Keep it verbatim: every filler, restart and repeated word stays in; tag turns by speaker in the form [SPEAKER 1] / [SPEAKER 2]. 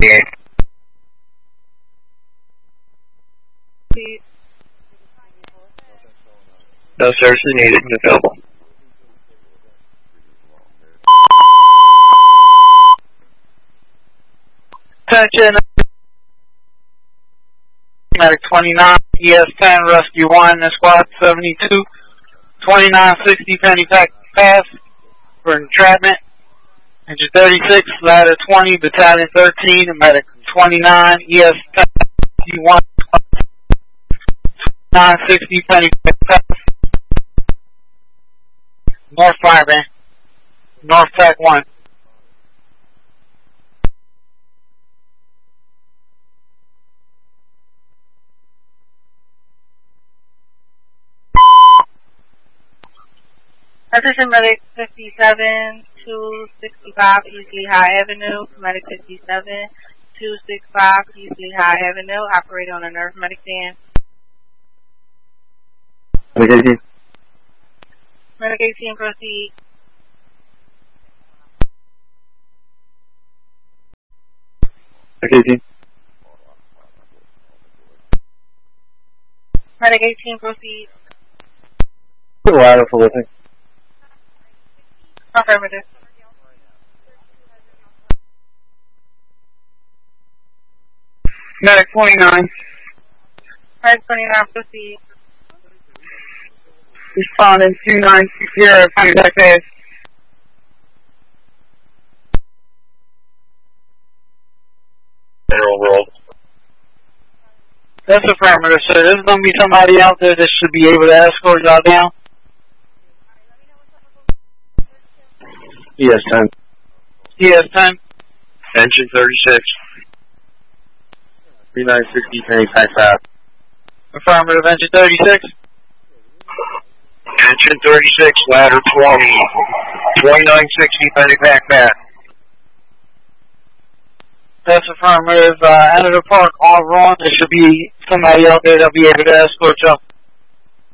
[SPEAKER 1] No services needed and available.
[SPEAKER 2] Attention, medic twenty-nine, E S ten, rescue one, squad seventy-two, twenty-nine sixty, Penny Pack Pass for entrapment. Engine thirty-six, ladder twenty, battalion thirteen, medic twenty-nine, E S ten, one, nine sixty, Penny Pack Pass. North Fireband, North Pack one.
[SPEAKER 3] Attention medic fifty-seven, two sixty-five East Lehigh Avenue, medic fifty-seven, two sixty-five East Lehigh Avenue, operate on a nerve medic stand.
[SPEAKER 1] Medic eighteen.
[SPEAKER 3] Medic eighteen, proceed.
[SPEAKER 1] Medic eighteen.
[SPEAKER 3] Medic eighteen, proceed.
[SPEAKER 1] Put a ladder for listening.
[SPEAKER 3] Affirmative.
[SPEAKER 2] Medic twenty-nine.
[SPEAKER 3] Medic twenty-nine, proceed.
[SPEAKER 2] Respondent two nine six zero, Penny Pack Pass.
[SPEAKER 1] General world.
[SPEAKER 2] That's affirmative, sir. There's going to be somebody out there that should be able to escort y'all down.
[SPEAKER 1] E S ten.
[SPEAKER 2] E S ten.
[SPEAKER 1] Engine thirty-six. twenty-nine sixty, Penny Pack Pass.
[SPEAKER 2] Affirmative, engine thirty-six.
[SPEAKER 1] Engine thirty-six, ladder twenty. twenty-nine sixty, Penny Pack Pass.
[SPEAKER 2] That's affirmative. Uh, enter the park all wrong. There should be somebody out there that'll be able to escort y'all.